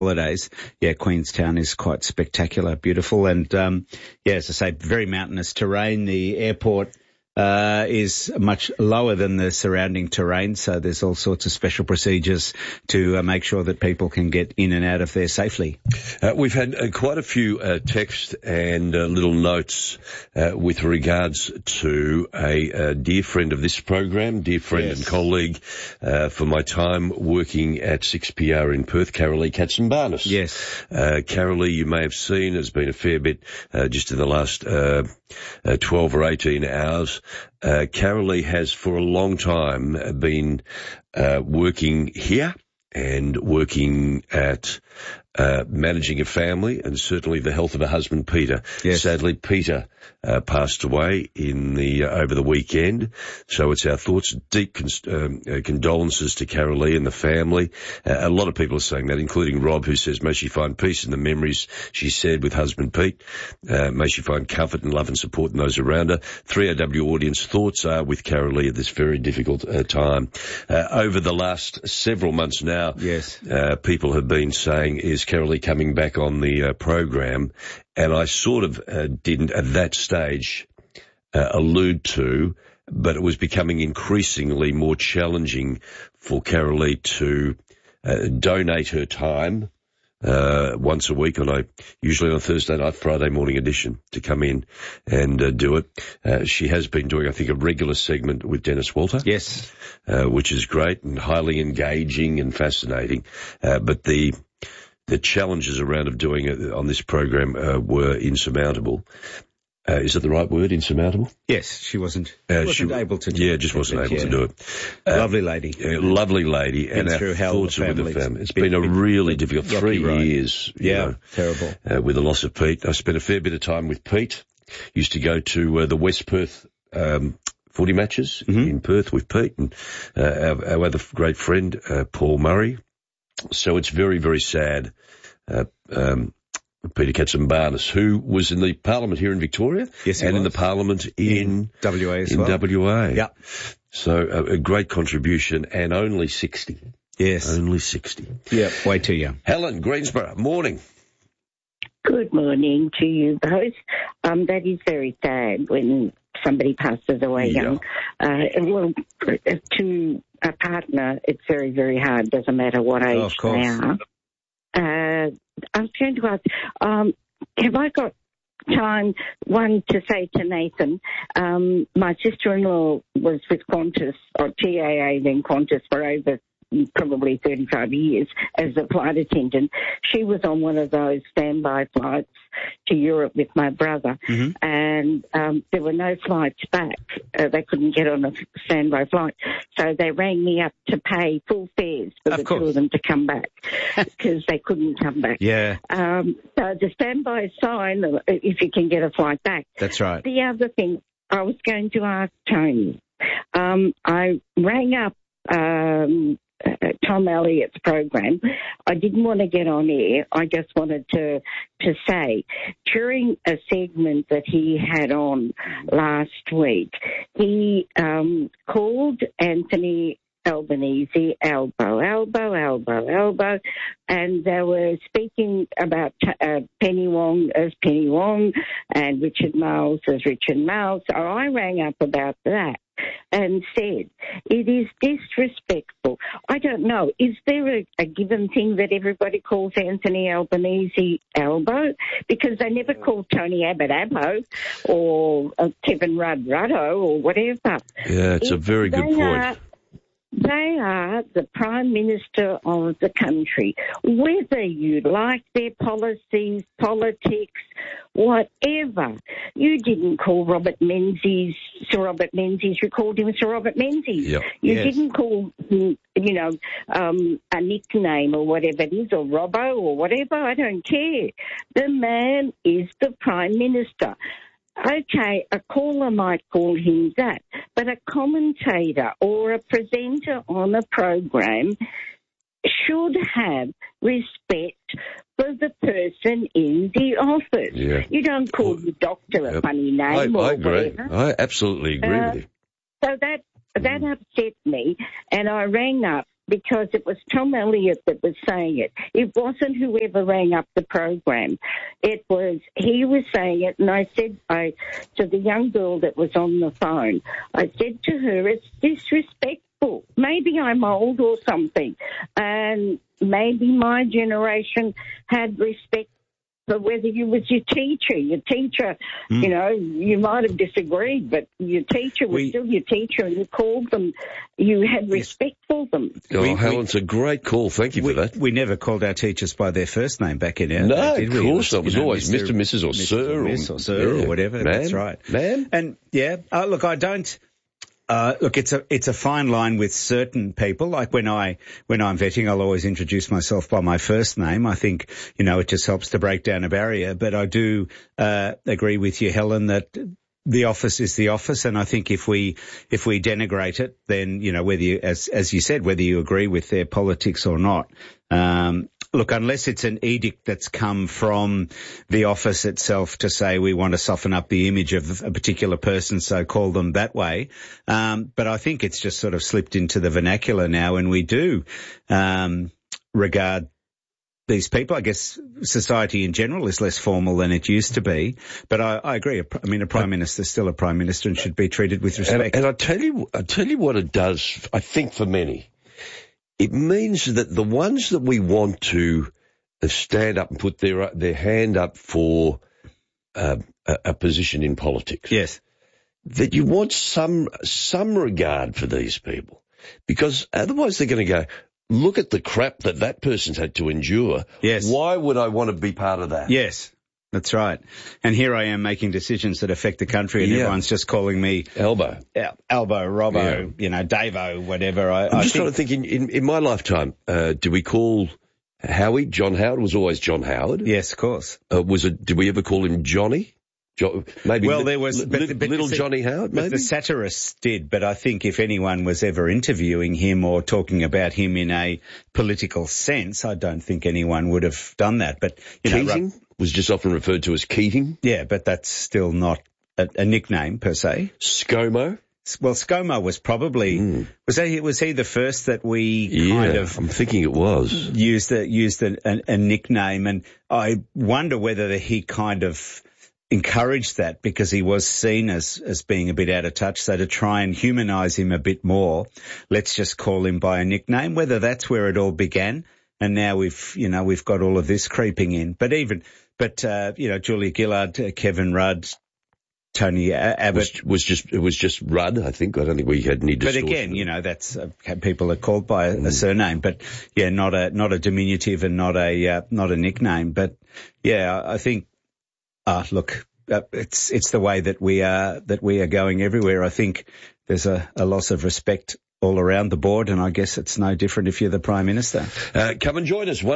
holidays. Yeah, Queenstown is quite spectacular, beautiful, and as I say, very mountainous terrain. The airport is much lower than the surrounding terrain, so there's all sorts of special procedures to make sure that people can get in and out of there safely. We've had quite a few texts and little notes with regards to a dear friend of this program, dear friend and colleague for my time working at 6PR in Perth, Carolee Katzenbarnis. Yes. Carolee, you may have seen, has been a fair bit just in the last 12 or 18 hours. Carolee has for a long time been working here and working at managing a family and certainly the health of her husband, Peter. Yes. Sadly, Peter passed away over the weekend. So it's our thoughts, deep condolences to Carolee and the family. A lot of people are saying that, including Rob, who says, may she find peace in the memories she shared with husband Pete. May she find comfort and love and support in those around her. 3AW audience thoughts are with Carolee at this very difficult time. Over the last several months now, people have been saying, is Carolee coming back on the program? And I sort of didn't at that stage allude to, but it was becoming increasingly more challenging for Carolee to donate her time once a week usually on a Thursday night, Friday morning edition, to come in and do it. She has been doing, I think, a regular segment with Dennis Walter. Yes. Which is great and highly engaging and fascinating. But the challenges around of doing it on this program were insurmountable. Is it the right word, insurmountable? Yes, she wasn't able to do it. Yeah, just wasn't able to do it. Lovely lady. Lovely lady. Been and through our hell thoughts are with the family. It's been a really difficult 3 years. Terrible. With the loss of Pete. I spent a fair bit of time with Pete. Used to go to the West Perth footy matches in Perth with Pete and our other great friend, Paul Murray. So it's very, very sad. Peter Katzenbarnis, who was in the Parliament here in Victoria, and in the Parliament in WA as well. WA. Yeah. So a great contribution, and only 60. Yes. Only 60. Yeah, way too young. Helen, Greensborough, morning. Good morning to you both. That is very sad when somebody passes away young. To a partner, it's very, very hard. Doesn't matter what age they are. I was going to ask, have I got time, one, to say to Nathan, my sister-in-law was with Qantas, or TAA, then Qantas, for over probably 35 years as a flight attendant. She was on one of those standby flights to Europe with my brother, and there were no flights back. They couldn't get on a standby flight, so they rang me up to pay full fares for the two of them to come back because they couldn't come back. Yeah. So the standby sign, if you can get a flight back. That's right. The other thing I was going to ask Tony, I rang up Tom Elliott's program. I didn't want to get on air. I just wanted to say, during a segment that he had on last week, he called Anthony Albanese elbow, and they were speaking about Penny Wong as Penny Wong and Richard Miles as Richard Miles. So I rang up about that and said, it is disrespectful. I don't know, is there a given thing that everybody calls Anthony Albanese elbow? Because they never call Tony Abbott Abbo or Kevin Rudd Ruddo or whatever. Yeah, it's a very good point. They are the Prime Minister of the country. Whether you like their policies, politics, whatever. You didn't call Robert Menzies Sir Robert Menzies. You called him Sir Robert Menzies. Yep. You didn't call him, a nickname or whatever it is, or Robbo or whatever. I don't care. The man is the Prime Minister. Okay, a caller might call him that, but a commentator or a presenter on a program should have respect for the person in the office. Yeah. You don't call the doctor a funny name or I agree. whatever. I absolutely agree with you. So that upset me, and I rang up because it was Tom Elliott that was saying it. It wasn't whoever rang up the program. He was saying it, and I said to the young girl that was on the phone, I said to her, it's disrespectful. Maybe I'm old or something, and maybe my generation had respect for whether you was your teacher. You know, you might have disagreed, but your teacher was still your teacher, and you called them, you had respect for them. Oh, Helen's a great call. Thank you for that. We never called our teachers by their first name back in our day, of course. It was always Mr., Mrs. or Sir. Or Sir or whatever. That's right. Man. And, look, I don't... Look, it's a fine line with certain people. Like when I'm vetting, I'll always introduce myself by my first name. I think, you know, it just helps to break down a barrier. But I do agree with you, Helen, that the office is the office, and I think if we denigrate it, then, you know, whether you, as you said, whether you agree with their politics or not. Look, unless it's an edict that's come from the office itself to say we want to soften up the image of a particular person, so call them that way. But I think it's just sort of slipped into the vernacular now, and we do regard these people. I guess society in general is less formal than it used to be. But I agree. I mean, a Prime Minister is still a Prime Minister and should be treated with respect. And I tell you what it does, I think, for many. It means that the ones that we want to stand up and put their hand up for a position in politics. Yes. That you want some regard for these people. Because otherwise they're going to go, look at the crap that person's had to endure. Yes. Why would I want to be part of that? Yes. That's right. And here I am making decisions that affect the country, and everyone's just calling me Elbow, Robbo, you know, Davo, whatever. I'm just trying to think, in my lifetime, do we call Howie, John Howard? It was always John Howard. Yes, of course. Did we ever call him Johnny? Maybe. Well, there was little Johnny Howard. Maybe the satirists did, but I think if anyone was ever interviewing him or talking about him in a political sense, I don't think anyone would have done that. But Keating was just often referred to as Keating. Yeah, but that's still not a nickname per se. ScoMo. Well, ScoMo was probably was he the first that we kind of? I'm thinking it was used a nickname, and I wonder whether he kind of encouraged that because he was seen as being a bit out of touch. So to try and humanise him a bit more, let's just call him by a nickname. Whether that's where it all began, and now we've got all of this creeping in. But Julia Gillard, Kevin Rudd, Tony Abbott it was just Rudd. I think. I don't think we had any distortion. But again, that's people are called by a surname, but not a diminutive and not a nickname. But I think. Look, it's the way that we are going everywhere. I think there's a loss of respect all around the board, and I guess it's no different if you're the Prime Minister. Come and join us,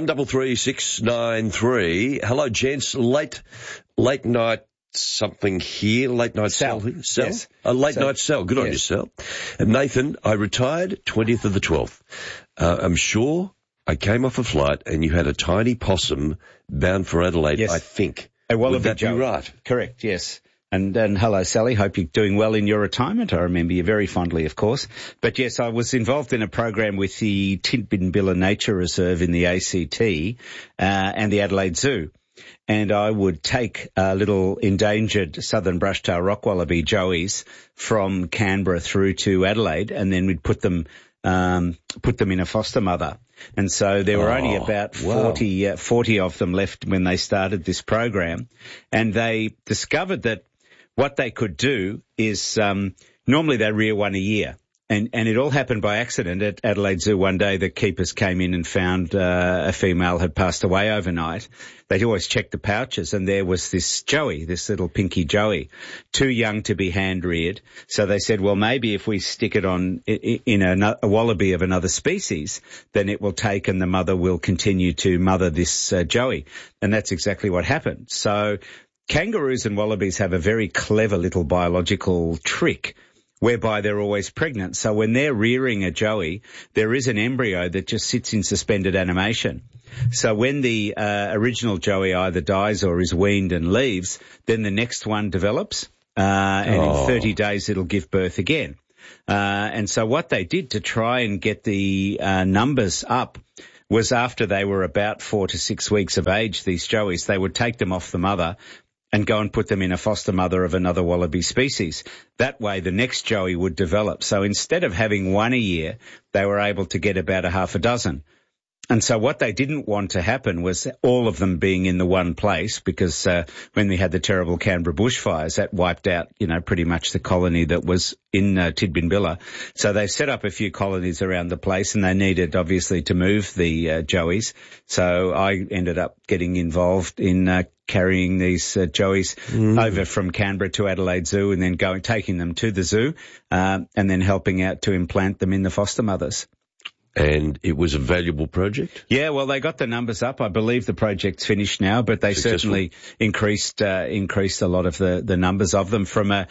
133693. Hello, gents. Late night something here. Late night cell. Yes. A late night cell. Good on you, Sal. Nathan, I retired 20th of the 12th. I'm sure I came off a flight and you had a tiny possum bound for Adelaide, yes. I think. Would that be right? Correct, yes. And hello, Sally. Hope you're doing well in your retirement. I remember you very fondly, of course. But yes, I was involved in a program with the Tidbinbilla Nature Reserve in the ACT and the Adelaide Zoo. And I would take little endangered southern brush-tail rock wallaby joeys from Canberra through to Adelaide, and then we'd put them in a foster mother. And so there were only about 40 of them left when they started this program. And they discovered that what they could do is normally they rear one a year. And it all happened by accident. At Adelaide Zoo one day, the keepers came in and found a female had passed away overnight. They'd always check the pouches, and there was this joey, this little pinky joey, too young to be hand-reared. So they said, well, maybe if we stick it on in a wallaby of another species, then it will take and the mother will continue to mother this joey. And that's exactly what happened. So kangaroos and wallabies have a very clever little biological trick whereby they're always pregnant. So when they're rearing a joey, there is an embryo that just sits in suspended animation. So when the original joey either dies or is weaned and leaves, then the next one develops, and in 30 days it'll give birth again. And so what they did to try and get the numbers up was after they were about 4 to 6 weeks of age, these joeys, they would take them off the mother and go and put them in a foster mother of another wallaby species. That way the next joey would develop. So instead of having one a year, they were able to get about a half a dozen. And so what they didn't want to happen was all of them being in the one place, because when we had the terrible Canberra bushfires, that wiped out, pretty much the colony that was in Tidbinbilla. So they set up a few colonies around the place, and they needed, obviously, to move the joeys. So I ended up getting involved in carrying these joeys over from Canberra to Adelaide Zoo, and then taking them to the zoo, and then helping out to implant them in the foster mothers. And it was a valuable project? Yeah, well, they got the numbers up. I believe the project's finished now, but they certainly increased a lot of the numbers of them from a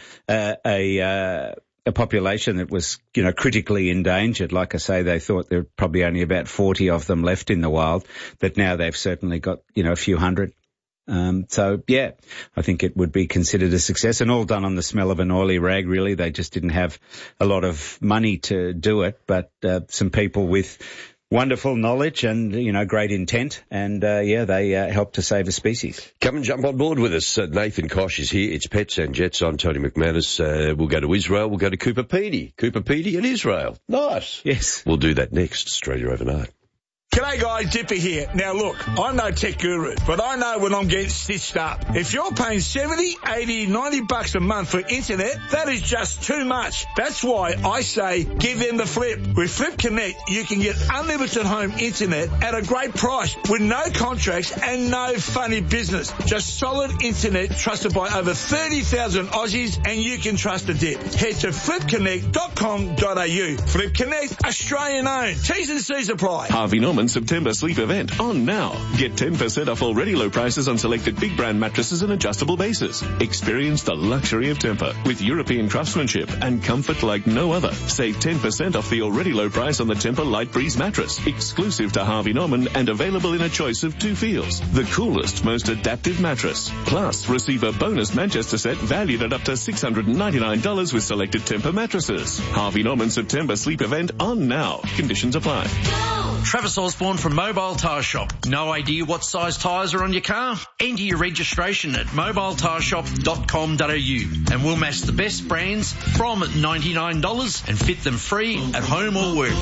population that was, critically endangered. Like I say, they thought there were probably only about 40 of them left in the wild, but now they've certainly got, a few hundred. So yeah, I think it would be considered a success, and all done on the smell of an oily rag, really. They just didn't have a lot of money to do it, but some people with wonderful knowledge and, great intent, and they helped to save a species. Come and jump on board with us. Nathan Koch is here. It's Pets and Jets. I'm Tony McManus. We'll go to Israel. We'll go to Cooper Pedy and Israel. Nice. Yes. We'll do that next. Australia Overnight. G'day guys, Dipper here. Now look, I'm no tech guru, but I know when I'm getting stitched up. If you're paying $70, $80, $90 a month for internet, that is just too much. That's why I say give them the flip. With Flip Connect, you can get unlimited home internet at a great price with no contracts and no funny business. Just solid internet trusted by over 30,000 Aussies, and you can trust a dip. Head to flipconnect.com.au. Flip Connect, Australian owned. T's and C's apply. Harvey Norman September sleep event on now. Get 10% off already low prices on selected big brand mattresses and adjustable bases. Experience the luxury of Tempur with European craftsmanship and comfort like no other. Save 10% off the already low price on the Tempur Light Breeze mattress, exclusive to Harvey Norman and available in a choice of 2 feels. The coolest, most adaptive mattress. Plus, receive a bonus Manchester set valued at up to $699 with selected Tempur mattresses. Harvey Norman September sleep event on now. Conditions apply. Travis Osborne from Mobile Tyre Shop. No idea what size tyres are on your car? Enter your registration at mobiletyresshop.com.au and we'll match the best brands from $99 and fit them free at home or work.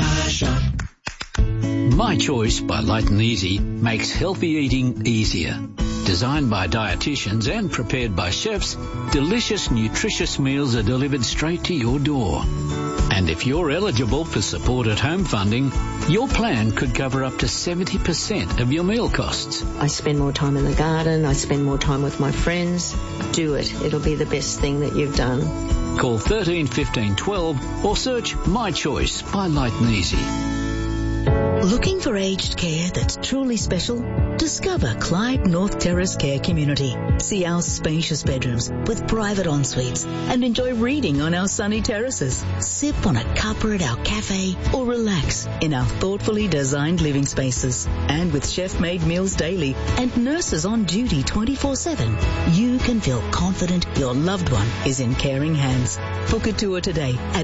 My Choice by Light and Easy makes healthy eating easier. Designed by dietitians and prepared by chefs, delicious, nutritious meals are delivered straight to your door. And if you're eligible for supported home funding, your plan could cover up to 70% of your meal costs. I spend more time in the garden. I spend more time with my friends. Do it. It'll be the best thing that you've done. Call 13 15 12 or search My Choice by Light and Easy. Looking for aged care that's truly special? Discover Clyde North Terrace Care Community. See our spacious bedrooms with private en-suites and enjoy reading on our sunny terraces. Sip on a cuppa at our cafe or relax in our thoughtfully designed living spaces. And with chef-made meals daily and nurses on duty 24/7, you can feel confident your loved one is in caring hands. Book a tour today at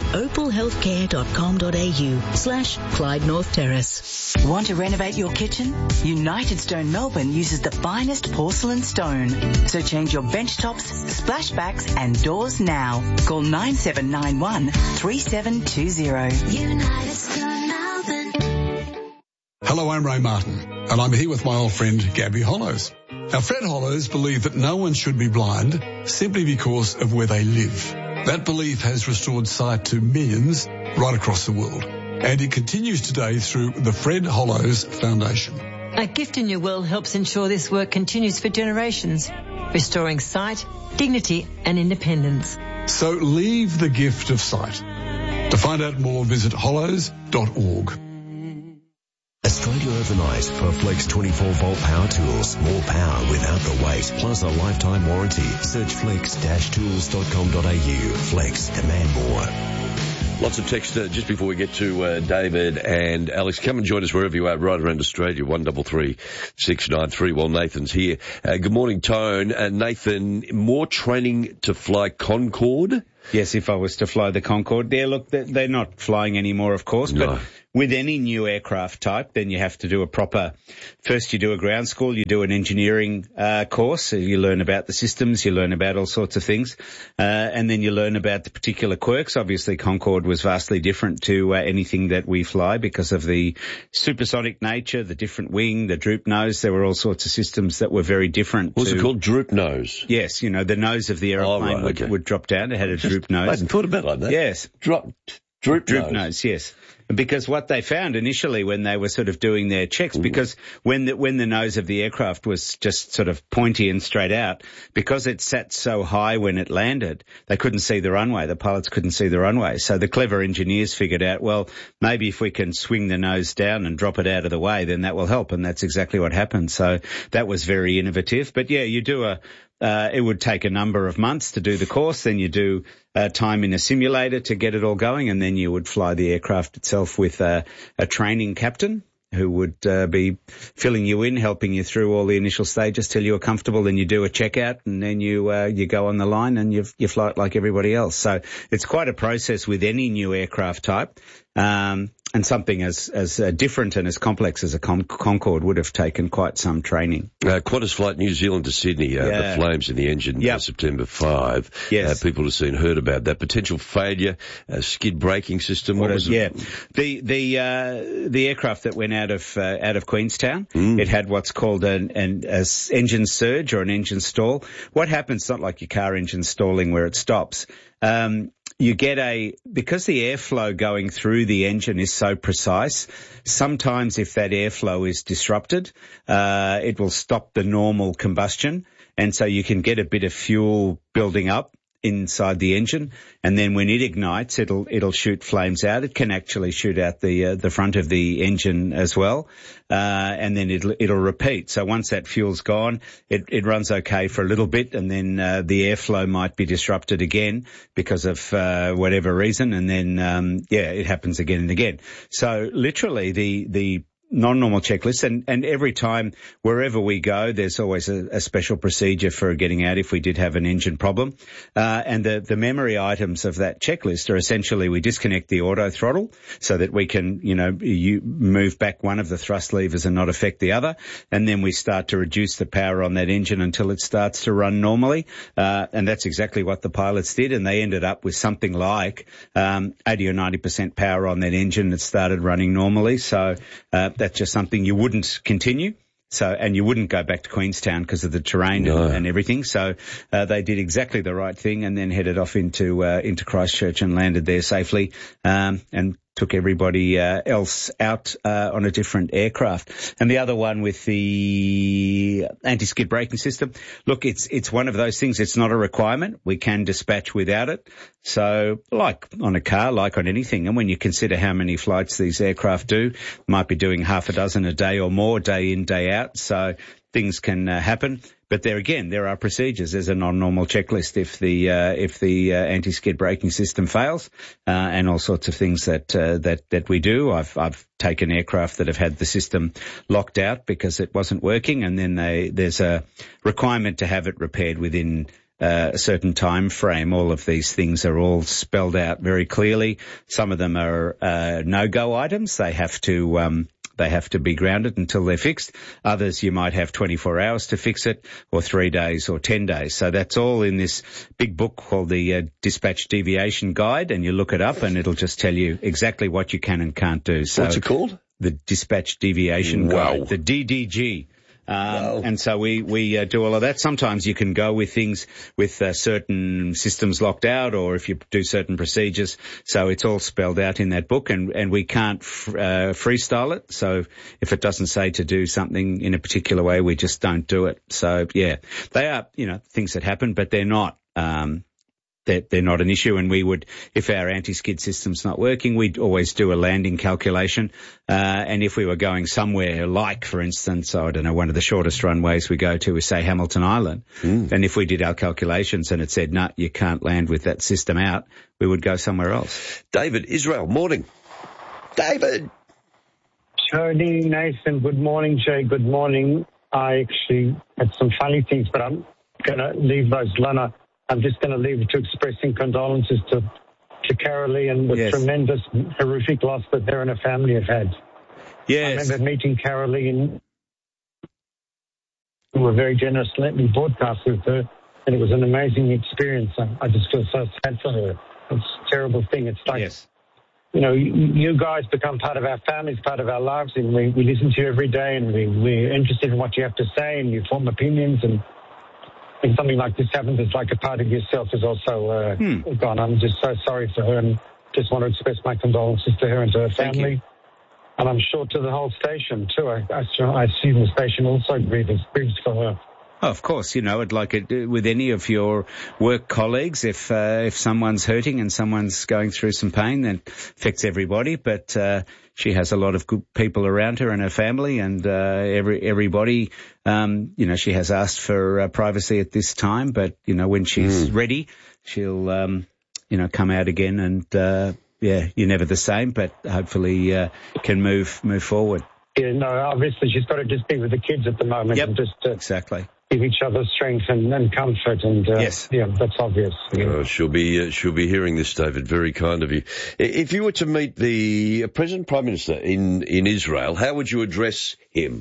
opalhealthcare.com.au/Clyde North Terrace. Want to renovate your kitchen? United Stone Melbourne uses the finest porcelain stone. So change your bench tops, splashbacks and doors now. Call 9791 3720. United Stone Melbourne. Hello, I'm Ray Martin, and I'm here with my old friend Gabby Hollows. Now, Fred Hollows believed that no one should be blind simply because of where they live. That belief has restored sight to millions right across the world. And it continues today through the Fred Hollows Foundation. A Gift in Your Will helps ensure this work continues for generations, restoring sight, dignity and independence. So leave the gift of sight. To find out more, visit hollows.org. Australia Overnight for Flex 24-volt power tools. More power without the weight, plus a lifetime warranty. Search flex-tools.com.au. Flex, demand more. Lots of text just before we get to David and Alex. Come and join us wherever you are, right around Australia, 133 693. Well, Nathan's here. Good morning, Tone. Nathan, more training to fly Concorde? Yes, if I was to fly the Concorde. Yeah, look, they're not flying anymore, of course, but with any new aircraft type, then you have to do first you do a ground school, you do an engineering course, so you learn about the systems, you learn about all sorts of things, and then you learn about the particular quirks. Obviously, Concorde was vastly different to anything that we fly because of the supersonic nature, the different wing, the droop nose. There were all sorts of systems that were very different. What's it called? Droop nose? Yes, the nose of the aeroplane would drop down. It had a droop nose. I hadn't thought about it like that. Yes. Droop nose, yes. Because what they found initially when they were sort of doing their checks, because when the nose of the aircraft was just sort of pointy and straight out, because it sat so high when it landed, they couldn't see the runway. The pilots couldn't see the runway. So the clever engineers figured out, well, maybe if we can swing the nose down and drop it out of the way, then that will help. And that's exactly what happened. So that was very innovative. But yeah, you do it would take a number of months to do the course. Then you do time in a simulator to get it all going, and then you would fly the aircraft itself with a training captain who would be filling you in, helping you through all the initial stages till you were comfortable. Then you do a checkout, and then you go on the line and you fly it like everybody else. So it's quite a process with any new aircraft type. And something as different and as complex as a Concorde would have taken quite some training. Qantas flight New Zealand to Sydney, the flames in the engine September 5. Yes. People have heard about that. Potential failure, skid braking system. What was it? Yeah. The aircraft that went out of Queenstown, it had what's called an engine surge or an engine stall. What happens, it's not like your car engine stalling where it stops. You get because the airflow going through the engine is so precise, sometimes if that airflow is disrupted, it will stop the normal combustion. And so you can get a bit of fuel building up inside the engine, and then when it ignites, it'll shoot flames out. It can actually shoot out the front of the engine as well, and then it'll repeat. So once that fuel's gone, it runs okay for a little bit, and then the airflow might be disrupted again because of whatever reason, and then it happens again and again. So literally the non-normal checklist, and every time, wherever we go, there's always a special procedure for getting out if we did have an engine problem. And the memory items of that checklist are essentially we disconnect the auto throttle so that we can, you move back one of the thrust levers and not affect the other. And then we start to reduce the power on that engine until it starts to run normally. And that's exactly what the pilots did. And they ended up with something like 80 or 90% power on that engine that started running normally. So that's just something you wouldn't continue. So, and you wouldn't go back to Queenstown because of the terrain and everything. So, they did exactly the right thing and then headed off into Christchurch and landed there safely, and took everybody else out on a different aircraft. And the other one with the anti-skid braking system, look, it's one of those things. It's not a requirement. We can dispatch without it. So like on a car, like on anything, and when you consider how many flights these aircraft do, might be doing half a dozen a day or more, day in, day out. So things can happen. But there are procedures. There's a non-normal checklist if the anti-skid braking system fails, and all sorts of things that we do. I've taken aircraft that have had the system locked out because it wasn't working, and then there's a requirement to have it repaired within a certain time frame. All of these things are all spelled out very clearly. Some of them are no-go items. They have to be grounded until they're fixed. Others, you might have 24 hours to fix it, or 3 days or 10 days. So that's all in this big book called the Dispatch Deviation Guide, and you look it up and it'll just tell you exactly what you can and can't do. So what's it called? The Dispatch Deviation Guide, the DDG. And so we do all of that. Sometimes you can go with things with certain systems locked out, or if you do certain procedures. So it's all spelled out in that book, and we can't freestyle it. So if it doesn't say to do something in a particular way, we just don't do it. So yeah, they are, things that happen, but they're not they're not an issue. And we would, if our anti-skid system's not working, we'd always do a landing calculation. And if we were going somewhere like, for instance, I don't know, one of the shortest runways we go to is, say, Hamilton Island. And if we did our calculations and it said, no, you can't land with that system out, we would go somewhere else. David, Israel, morning. David. Tony, Nathan, good morning, Jay, good morning. I actually had some funny things, but I'm going to leave those alone. I'm just going to leave it to expressing condolences to Carolee and the tremendous, horrific loss that her and her family have had. Yes. I remember meeting Carolee and who were very generous to let me broadcast with her, and it was an amazing experience. I just feel so sad for her. It's a terrible thing. It's like, you know, you guys become part of our families, part of our lives, and we listen to you every day, and we're interested in what you have to say, and you form opinions, and when something like this happens, it's like a part of yourself is also gone. I'm just so sorry for her, and just want to express my condolences to her and to her family. And I'm sure to the whole station, too. I assume the station also grieves for her. Oh, of course, you know, with any of your work colleagues, if someone's hurting and someone's going through some pain, that affects everybody. But she has a lot of good people around her and her family, and everybody. You know, she has asked for privacy at this time, but you know, when she's ready, she'll you know, come out again. And you're never the same, but hopefully can move forward. Yeah, no, obviously she's got to just be with the kids at the moment. Yep, and just exactly. Give each other strength and comfort, and yeah, that's obvious. Yeah. She'll be hearing this, David. Very kind of you. If you were to meet the President Prime Minister in Israel, how would you address him?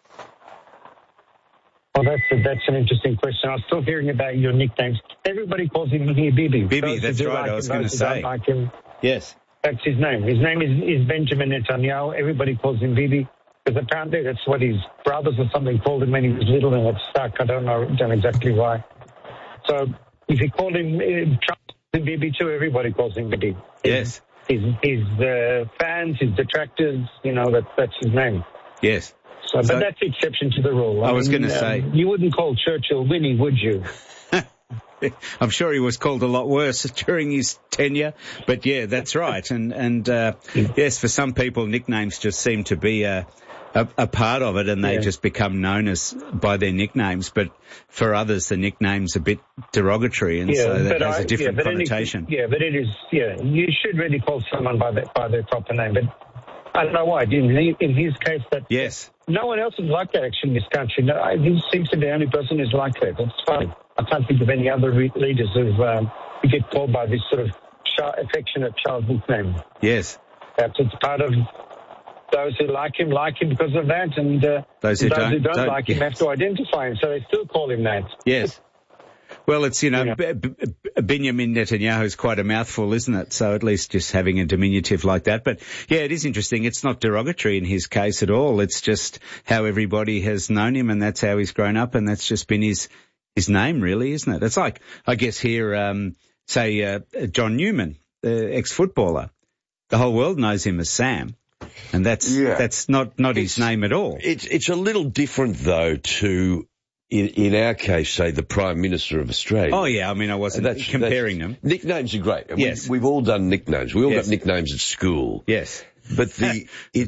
Well, that's an interesting question. I was still hearing about your nicknames. Everybody calls him here Bibi. Bibi, that's right. I was going to say. Like him. Yes. That's his name. His name is Benjamin Netanyahu. Everybody calls him Bibi. Because apparently that's what his brothers or something called him when he was little, and it stuck. I don't know exactly why. So if you called him Trump and Bibi too, everybody calls him Bibi. Yes. His fans, his detractors, you know, that's his name. Yes. So, but that's the exception to the rule. I was going to say. You wouldn't call Churchill Winnie, would you? I'm sure he was called a lot worse during his tenure, but yeah, that's right. And yes, for some people, nicknames just seem to be a part of it, and they just become known as by their nicknames. But for others, the nickname's a bit derogatory, and so that has a different connotation. But it is. Yeah, you should really call someone by their proper name. But I don't know why. In his case, no one else is like that actually in this country. No, he seems to be the only person who's like that. That's funny. I can't think of any other leaders who get called by this sort of affectionate child nickname. Yes. Perhaps it's part of those who like him because of that, and those who don't like him have to identify him, so they still call him that. Yes. Well, it's, you know, Benjamin Netanyahu is quite a mouthful, isn't it? So at least just having a diminutive like that. But yeah, it is interesting. It's not derogatory in his case at all. It's just how everybody has known him, and that's how he's grown up, and that's just been his name, really, isn't it? It's like, I guess here, say, John Newman, the ex-footballer. The whole world knows him as Sam. And that's not his name at all. It's a little different, though, to, in our case, say, the Prime Minister of Australia. Oh, yeah, I mean, I wasn't comparing them. Nicknames are great. Yes. We've all done nicknames. We all got nicknames at school. Yes. But and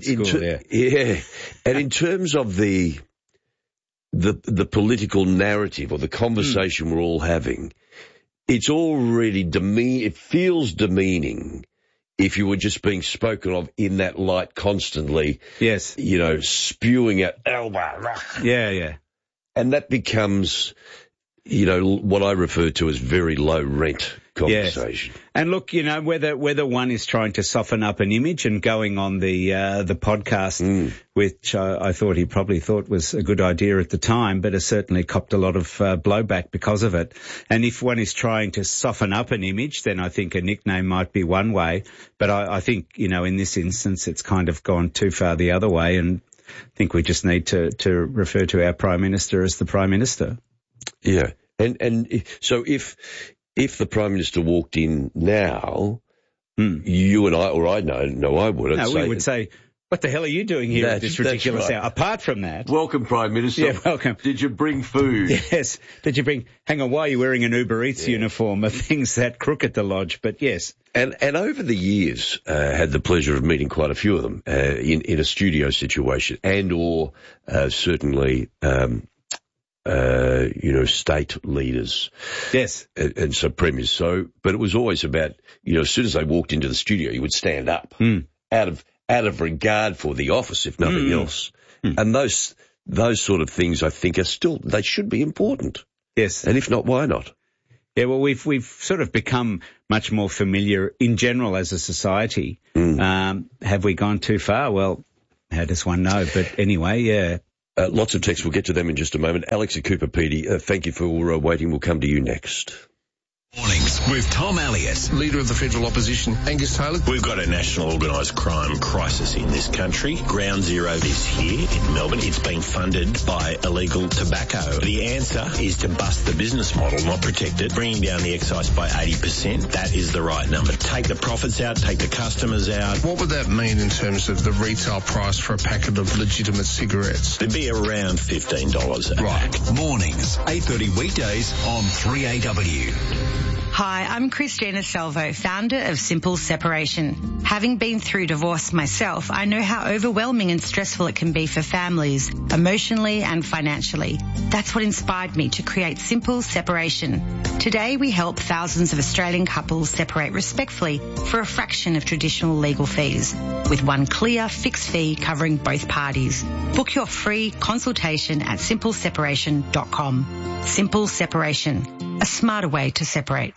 in terms of the political narrative or the conversation we're all having, it's already it feels demeaning if you were just being spoken of in that light constantly. Yes. You know, spewing out Yeah. And that becomes, you know, what I refer to as very low rent conversation. Yes. And look, you know, whether one is trying to soften up an image and going on the podcast, which I thought he probably thought was a good idea at the time, but has certainly copped a lot of blowback because of it. And if one is trying to soften up an image, then I think a nickname might be one way. But I think, you know, in this instance, it's kind of gone too far the other way, and I think we just need to refer to our Prime Minister as the Prime Minister. Yeah. And so if the Prime Minister walked in now, you and I, or I know I would. We would say, What the hell are you doing here at this ridiculous hour? Apart from that. Welcome, Prime Minister. Yeah, welcome. Did you bring food? Yes. Did you bring... Hang on, why are you wearing an Uber Eats uniform? Are things that crook at the lodge? But yes. And over the years, had the pleasure of meeting quite a few of them in a studio situation and or certainly... state leaders. Yes. And so premiers. But it was always about, as soon as they walked into the studio, you would stand up out of regard for the office, if nothing else. And those sort of things, I think, they should be important. Yes. And if not, why not? Yeah, well, we've sort of become much more familiar in general as a society. Have we gone too far? Well, how does one know? But anyway, yeah. Lots of texts. We'll get to them in just a moment. Alex at Cooper Pedy, thank you for waiting. We'll come to you next. Mornings with Tom Elliott. Leader of the Federal Opposition, Angus Taylor. We've got a national organised crime crisis in this country. Ground Zero this year in Melbourne. It's been funded by illegal tobacco. The answer is to bust the business model, not protect it. Bringing down the excise by 80%. That is the right number. Take the profits out, take the customers out. What would that mean in terms of the retail price for a packet of legitimate cigarettes? It'd be around $15 a pack. Mornings, 8:30 weekdays on 3AW. Hi, I'm Christina Salvo, founder of Simple Separation. Having been through divorce myself, I know how overwhelming and stressful it can be for families, emotionally and financially. That's what inspired me to create Simple Separation. Today, we help thousands of Australian couples separate respectfully for a fraction of traditional legal fees, with one clear, fixed fee covering both parties. Book your free consultation at simpleseparation.com. Simple Separation. A smarter way to separate.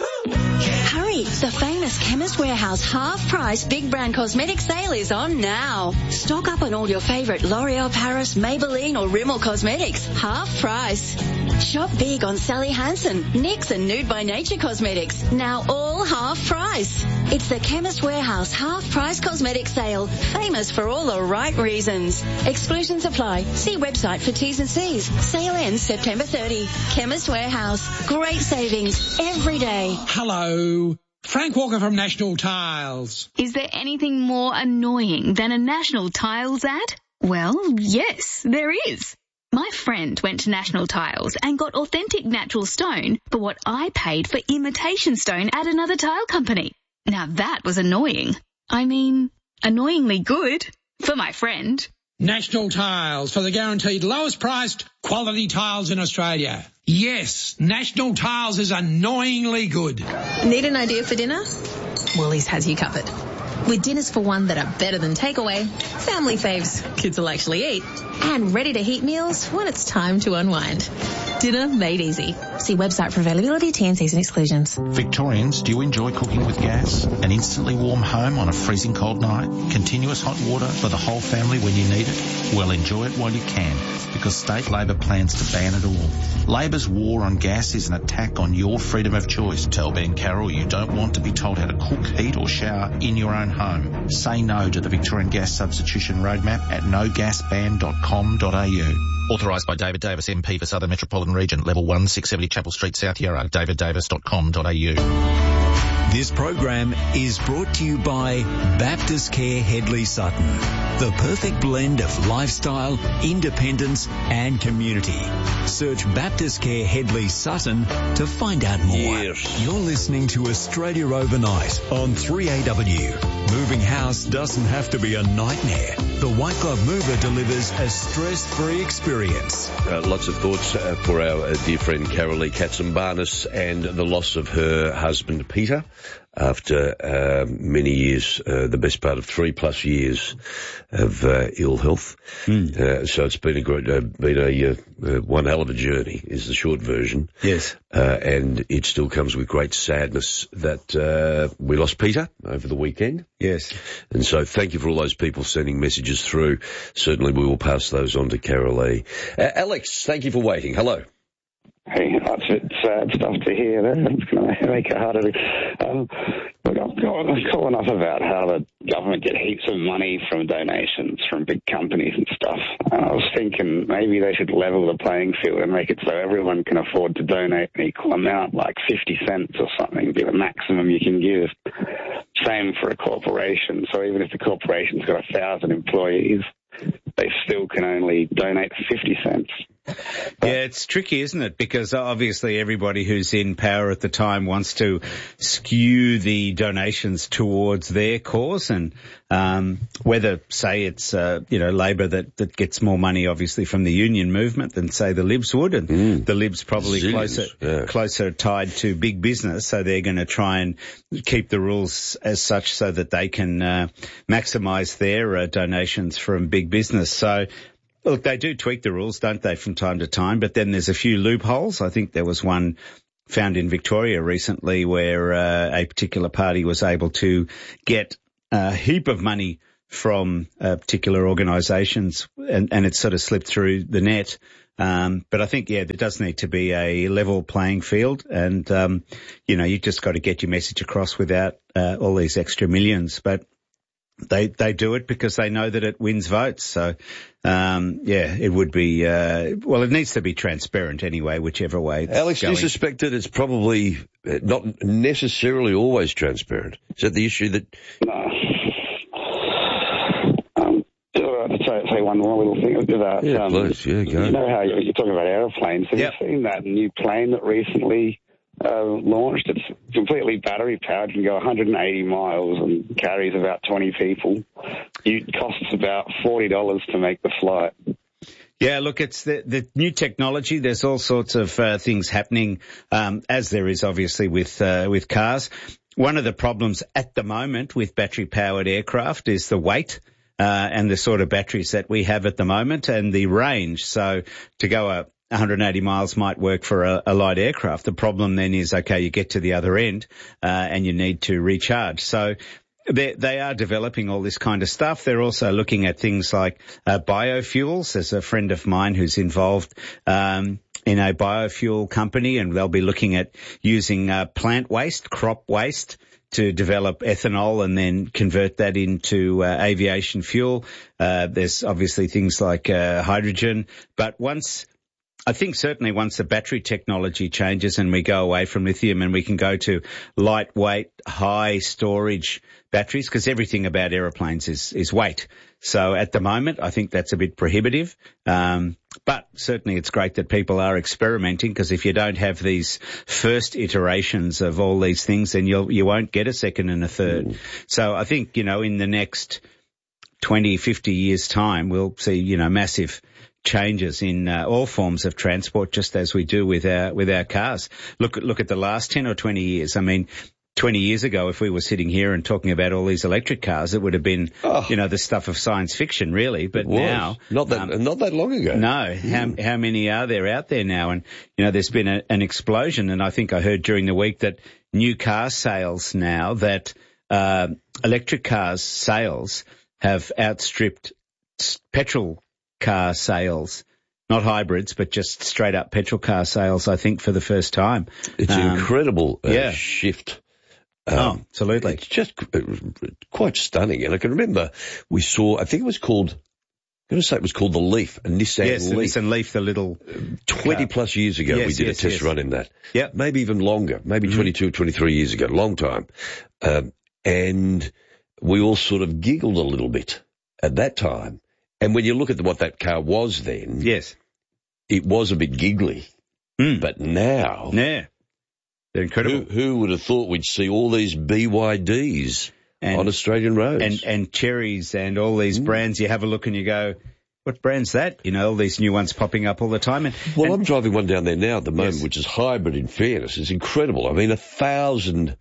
Hurry! The famous Chemist Warehouse half-price big brand cosmetic sale is on now. Stock up on all your favourite L'Oreal Paris, Maybelline or Rimmel cosmetics. Half price. Shop big on Sally Hansen, NYX and Nude by Nature cosmetics. Now all half price. It's the Chemist Warehouse half-price cosmetic sale. Famous for all the right reasons. Exclusions apply. See website for T's and C's. Sale ends September 30. Chemist Warehouse. Great savings every day. Hello. Frank Walker from National Tiles. Is there anything more annoying than a National Tiles ad? Well, yes, there is. My friend went to National Tiles and got authentic natural stone for what I paid for imitation stone at another tile company. Now that was annoying. I mean, annoyingly good for my friend. National Tiles, for the guaranteed lowest priced quality tiles in Australia. Yes, National Tiles is annoyingly good. Need an idea for dinner? Woolies has you covered. With dinners for one that are better than takeaway, family faves kids will actually eat, and ready to heat meals when it's time to unwind. Dinner made easy. See website for availability, T&Cs and exclusions. Victorians, do you enjoy cooking with gas? An instantly warm home on a freezing cold night? Continuous hot water for the whole family when you need it? Well, enjoy it while you can, because State Labor plans to ban it all. Labor's war on gas is an attack on your freedom of choice. Tell Ben Carroll you don't want to be told how to cook, heat or shower in your own home. Say no to the Victorian Gas Substitution Roadmap at nogasban.com.au. Authorised by David Davis, MP for Southern Metropolitan Region, Level 1, 670 Chapel Street, South Yarra, daviddavis.com.au. This program is brought to you by Baptist Care Hedley Sutton. The perfect blend of lifestyle, independence and community. Search Baptist Care Hedley Sutton to find out more. Yes. You're listening to Australia Overnight on 3AW. Moving house doesn't have to be a nightmare. The White Glove Mover delivers a stress-free experience. Lots of thoughts for our dear friend Carolee Katsimbarnis and the loss of her husband Peter after many years, the best part of 3+ years of ill health. So it's been one hell of a journey is the short version. Yes. And it still comes with great sadness that we lost Peter over the weekend. Yes. And so thank you for all those people sending messages through. Certainly we will pass those on to Carolee. Alex, thank you for waiting. Hello. Hey, that's sad stuff to hear. It's going to make it harder. Look, I'm calling up about how the government get heaps of money from donations from big companies and stuff. And I was thinking maybe they should level the playing field and make it so everyone can afford to donate an equal amount, like 50 cents or something, be the maximum you can give. Same for a corporation. So even if the corporation's got 1,000 employees, they still can only donate 50 cents. Yeah, it's tricky, isn't it? Because obviously everybody who's in power at the time wants to skew the donations towards their cause, and whether, say, it's Labor that gets more money obviously from the union movement than, say, the Libs would, and the Libs probably closer tied to big business, so they're going to try and keep the rules as such so that they can maximise their donations from big business. So, look, they do tweak the rules, don't they, from time to time, but then there's a few loopholes. I think there was one found in Victoria recently where a particular party was able to get a heap of money from particular organisations, and it sort of slipped through the net. But I think, there does need to be a level playing field, and, you just got to get your message across without all these extra millions. But they do it because they know that it wins votes. So, it would be, it needs to be transparent anyway, whichever way it's Alex, going. do you suspect that it's probably not necessarily always transparent? Is that the issue that... No. To say one more little thing about, please, go. You know how you're talking about aeroplanes. Have you seen that new plane that recently launched? It's completely battery powered, can go 180 miles and carries about 20 people. It costs about $40 to make the flight. Yeah, look, it's the new technology. There's all sorts of things happening, as there is obviously with cars. One of the problems at the moment with battery-powered aircraft is the weight. And the sort of batteries that we have at the moment and the range. So to go 180 miles might work for a light aircraft. The problem then is, you get to the other end, and you need to recharge. So they are developing all this kind of stuff. They're also looking at things like biofuels. There's a friend of mine who's involved in a biofuel company, and they'll be looking at using plant waste, crop waste, to develop ethanol and then convert that into aviation fuel. There's obviously things like hydrogen. But certainly once the battery technology changes and we go away from lithium and we can go to lightweight, high storage batteries, because everything about aeroplanes is weight. So at the moment, I think that's a bit prohibitive. But certainly it's great that people are experimenting, because if you don't have these first iterations of all these things, then you won't get a second and a third. So I think, in the next 20, 50 years' time, we'll see, massive changes in all forms of transport, just as we do with our cars. Look at the last 10 or 20 years. I mean, 20 years ago, if we were sitting here and talking about all these electric cars, it would have been, the stuff of science fiction, really. But now, not that long ago. No. How many are there out there now? And there's been an explosion. And I think I heard during the week that new car sales now, that electric cars sales have outstripped petrol car sales. Not hybrids, but just straight up petrol car sales, I think, for the first time. It's an incredible shift. Absolutely. It's just quite stunning. And I can remember we saw, I think it was called, the Leaf, a Nissan Leaf. Yes, the Nissan Leaf, the little 20 plus years ago, we did a test run in that. Yeah. Maybe even longer, maybe 22, 23 years ago, long time. And we all sort of giggled a little bit at that time. And when you look at what that car was then, yes, it was a bit giggly. But now, they're incredible. Who would have thought we'd see all these BYDs on Australian roads? And Cherries and all these brands. You have a look and you go, what brand's that? All these new ones popping up all the time. I'm driving one down there now at the moment, which is hybrid, in fairness. It's incredible. I mean, 1,000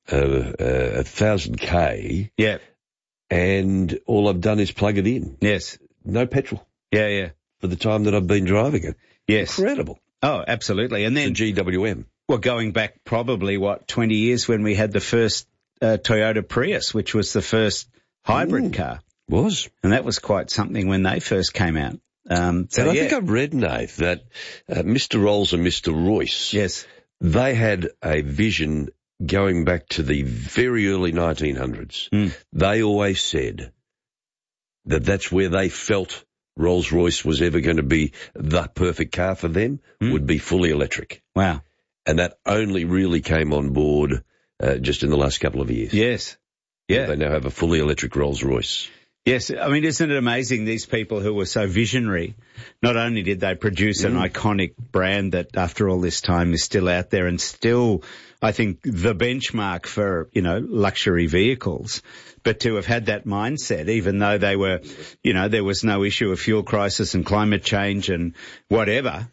K. Yeah. And all I've done is plug it in. Yes. No petrol. Yeah. For the time that I've been driving it. Yes. Incredible. Oh, absolutely. And then the GWM. Well, going back probably, 20 years when we had the first Toyota Prius, which was the first hybrid car. Was. And that was quite something when they first came out. I think I've read, Nath, that Mr. Rolls and Mr. Royce, yes, they had a vision going back to the very early 1900s. They always said that that's where they felt Rolls-Royce was ever going to be the perfect car for them, would be fully electric. Wow. And that only really came on board just in the last couple of years. Yes. Yeah. They now have a fully electric Rolls-Royce. Yes, I mean, isn't it amazing, these people who were so visionary, not only did they produce an iconic brand that after all this time is still out there and still, I think, the benchmark for, luxury vehicles, but to have had that mindset, even though they were, there was no issue of fuel crisis and climate change and whatever,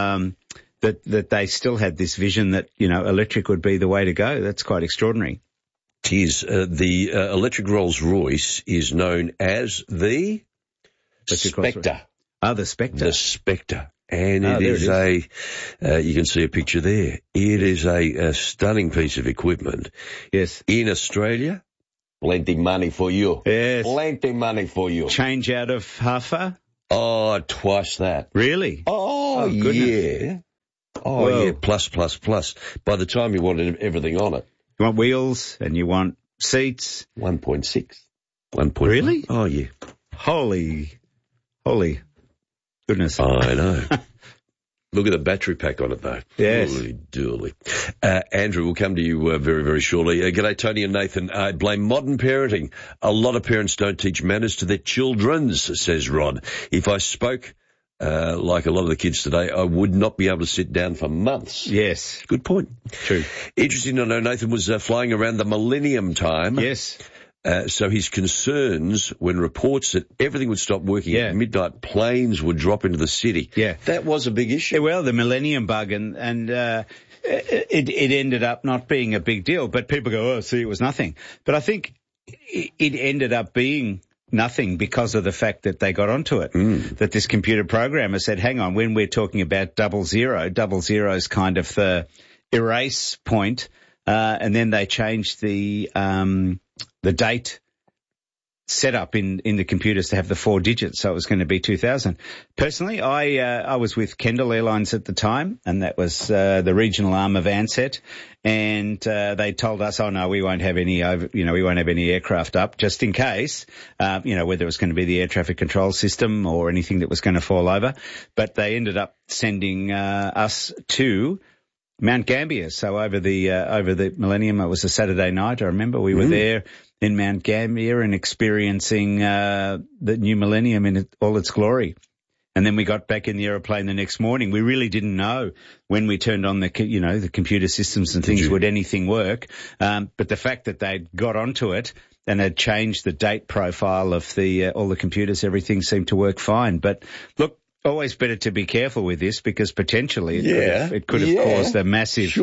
that they still had this vision that, electric would be the way to go. That's quite extraordinary. It is. The electric Rolls-Royce is known as the Spectre. The Spectre. The Spectre. And it is you can see a picture there. It is a stunning piece of equipment. Yes. In Australia, plenty money for you. Yes. Plenty money for you. Change out of half-a? Oh, twice that. Really? Oh yeah. Oh, Whoa. yeah, plus. By the time you wanted everything on it. You want wheels and you want seats. 1.6. 1.1. Really? Oh, yeah. Holy goodness. I know. Look at the battery pack on it, though. Yes. Holy dooly. Andrew, we'll come to you very, very shortly. G'day, Tony and Nathan. I blame modern parenting. A lot of parents don't teach manners to their childrens, says Rod. If I spoke like a lot of the kids today, I would not be able to sit down for months. Yes. Good point. True. Interesting to know Nathan was flying around the Millennium time. Yes. So his concerns when reports that everything would stop working at midnight, planes would drop into the city. Yeah. That was a big issue. Yeah, well, the Millennium Bug and it ended up not being a big deal, but people go, oh, see, it was nothing. But I think it ended up being nothing because of the fact that they got onto it, that this computer programmer said, hang on, when we're talking about 00 is kind of the erase point, and then they changed the date setup in the computers to have the 4 digits, so it was going to be 2000. Personally, I was with Kendall Airlines at the time, and that was the regional arm of Ansett, and they told us, oh no, we won't have any we won't have any aircraft up, just in case, whether it was going to be the air traffic control system or anything that was going to fall over. But they ended up sending us to Mount Gambier. So over the Millennium, it was a Saturday night. I remember we were there in Mount Gambier and experiencing the new Millennium in all its glory. And then we got back in the aeroplane the next morning. We really didn't know when we turned on the computer systems and things, would anything work. But the fact that they got onto it and had changed the date profile of all the computers, everything seemed to work fine. But look, always better to be careful with this because potentially it could have caused a massive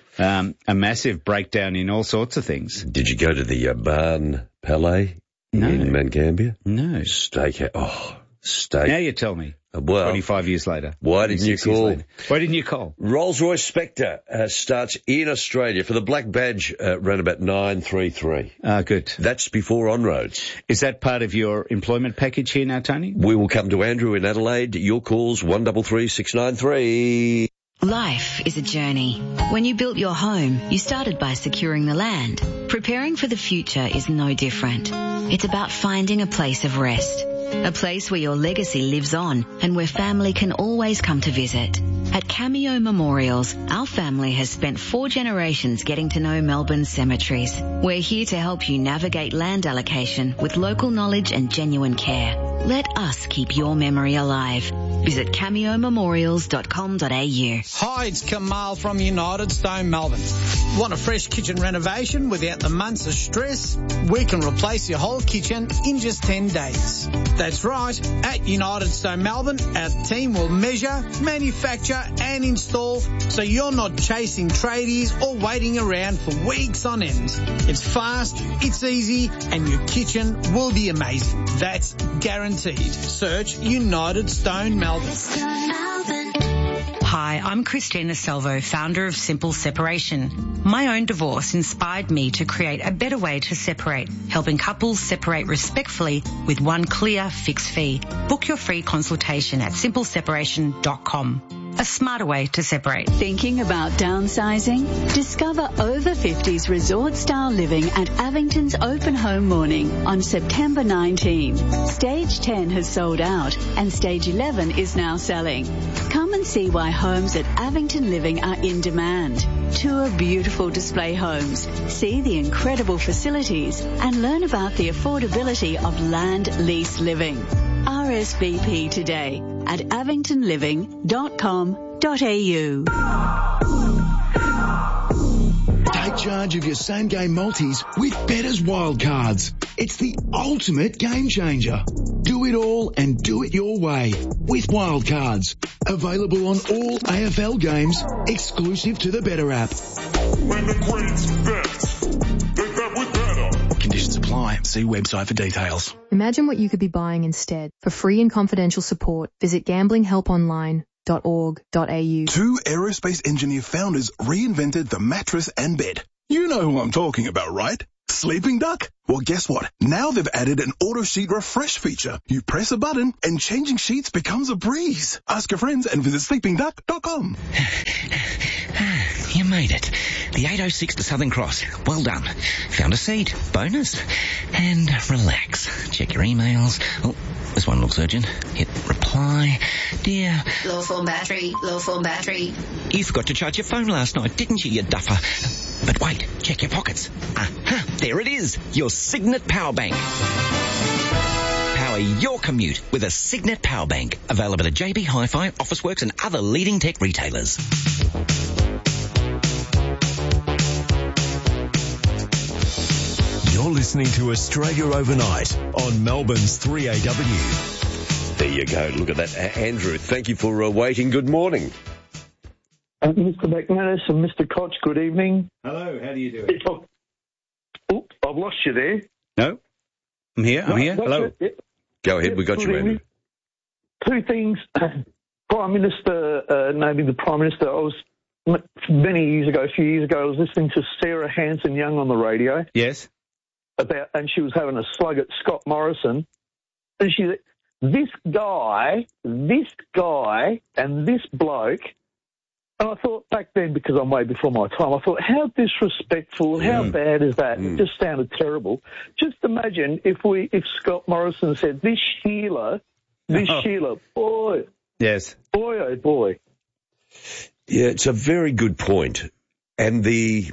breakdown in all sorts of things. Did you go to the Barn Palais in Mount Gambier? No. Steak. Oh, steak. Now you tell me. Well, 25 years later. Why didn't you call? Why didn't you call? Rolls-Royce Spectre starts in Australia for the black badge around about 933. Good. That's before on-roads. Is that part of your employment package here now, Tony? We will come to Andrew in Adelaide. Your calls 133 693. Life is a journey. When you built your home, you started by securing the land. Preparing for the future is no different. It's about finding a place of rest. A place where your legacy lives on and where family can always come to visit. At Cameo Memorials, our family has spent 4 generations getting to know Melbourne's cemeteries. We're here to help you navigate land allocation with local knowledge and genuine care. Let us keep your memory alive. Visit cameomemorials.com.au. Hi, it's Kamal from United Stone Melbourne. Want a fresh kitchen renovation without the months of stress? We can replace your whole kitchen in just 10 days. That's right. At United Stone Melbourne, our team will measure, manufacture and install so you're not chasing tradies or waiting around for weeks on end. It's fast, it's easy, and your kitchen will be amazing. That's guaranteed. Search United Stone Melbourne. Hi, I'm Christina Salvo, founder of Simple Separation. My own divorce inspired me to create a better way to separate, helping couples separate respectfully with one clear fixed fee. Book your free consultation at simpleseparation.com. a smarter way to separate. Thinking about downsizing? Discover over 50s resort-style living at Avington's Open Home Morning on September 19. Stage 10 has sold out and Stage 11 is now selling. Come and see why homes at Avington Living are in demand. Tour beautiful display homes, see the incredible facilities and learn about the affordability of land lease living. RSVP today at avingtonliving.com.au. Take charge of your same-game multis with Better's Wildcards. It's the ultimate game changer. Do it all and do it your way with Wildcards. Available on all AFL games, exclusive to the Better app. When the Queen's bets, they bet with Better. Conditions apply. See website for details. Imagine what you could be buying instead. For free and confidential support, visit gamblinghelponline.org.au. Two aerospace engineer founders reinvented the mattress and bed. You know who I'm talking about, right? Sleeping Duck? Well, guess what? Now they've added an auto sheet refresh feature. You press a button and changing sheets becomes a breeze. Ask your friends and visit sleepingduck.com. You made it. The 806 to Southern Cross. Well done. Found a seat. Bonus. And relax. Check your emails. Oh, this one looks urgent. Hit reply. Dear. Low form battery. Low form battery. You forgot to charge your phone last night, didn't you duffer? But wait, check your pockets. Aha, there it is. Your Signet Power Bank. Power your commute with a Signet Power Bank. Available at JB Hi-Fi, Officeworks and other leading tech retailers. You're listening to Australia Overnight on Melbourne's 3AW. There you go. Look at that. Andrew, thank you for waiting. Good morning. Mr. McManus and Mr. Koch, good evening. Hello, how do you do it? Oh, I've lost you there. No, I'm here. Hello. Go ahead, we got you, Andrew. Two things. Prime Minister, naming the Prime Minister, I was a few years ago, I was listening to Sarah Hanson-Young on the radio. Yes. And she was having a slug at Scott Morrison. And she said, this guy, and this bloke. And I thought back then, because I'm way before my time, I thought, how disrespectful, how bad is that? It just sounded terrible. Just imagine if Scott Morrison said, this Sheila, boy. Yes. Boy, oh boy. Yeah, it's a very good point. And the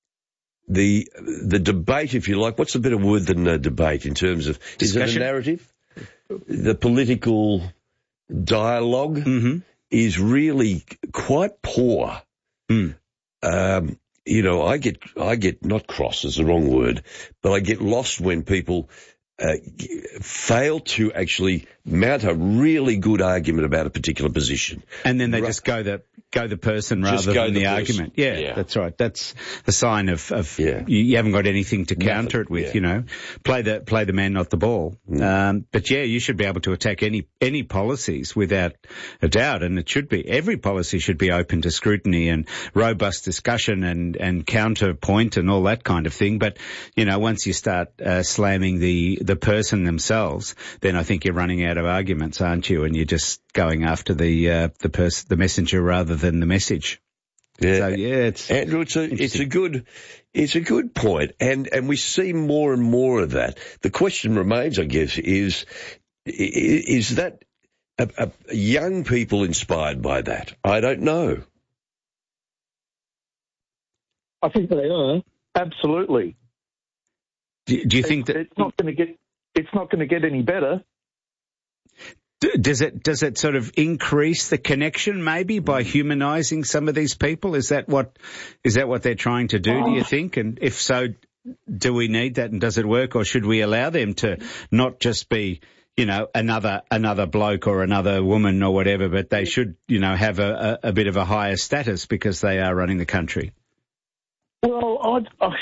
debate, if you like, what's a better word than a debate in terms of, discussion? Is it a narrative? The political dialogue is really quite poor. You know, I get not cross is the wrong word, but I get lost when people fail to actually mount a really good argument about a particular position. And then they just go the person rather than the argument. Yeah, that's right. That's a sign of you haven't got anything to counter it with, you know. Play the man, not the ball. But yeah, you should be able to attack any policies without a doubt, and it should be. Every policy should be open to scrutiny and robust discussion and counterpoint and all that kind of thing. But, you know, once you start slamming the person themselves, then I think you're running out of arguments, aren't you? And you're just going after the messenger rather than the message. Yeah, so, yeah, it's Andrew. It's a good point, and we see more and more of that. The question remains, I guess, is that young people inspired by that? I don't know. I think they are, absolutely. Do you think that it's not going to get any better? Does it sort of increase the connection maybe by humanising some of these people? Is that what they're trying to do, do you think? And if so, do we need that, and does it work, or should we allow them to not just be, you know, another bloke or another woman or whatever, but they should, you know, have a bit of a higher status because they are running the country? Well,